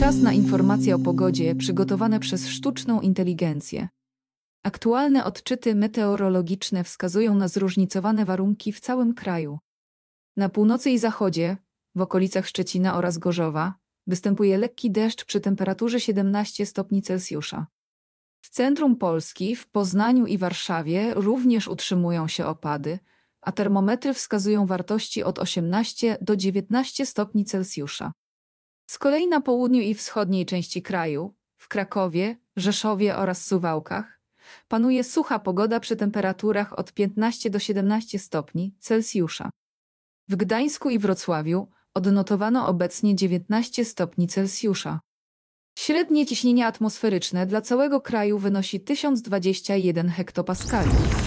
Czas na informacje o pogodzie przygotowane przez sztuczną inteligencję. Aktualne odczyty meteorologiczne wskazują na zróżnicowane warunki w całym kraju. Na północy i zachodzie, w okolicach Szczecina oraz Gorzowa, występuje lekki deszcz przy temperaturze 17 stopni Celsjusza. W centrum Polski, w Poznaniu i Warszawie również utrzymują się opady, a termometry wskazują wartości od 18 do 19 stopni Celsjusza. Z kolei na południu i wschodniej części kraju, w Krakowie, Rzeszowie oraz Suwałkach, panuje sucha pogoda przy temperaturach od 15 do 17 stopni Celsjusza. W Gdańsku i Wrocławiu odnotowano obecnie 19 stopni Celsjusza. Średnie ciśnienie atmosferyczne dla całego kraju wynosi 1021 hektopaskali.